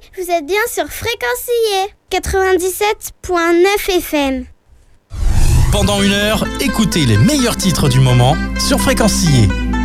Vous êtes bien sur Fréquencier 97.9 FM. Pendant 1 heure, écoutez les meilleurs titres du moment sur Fréquencier.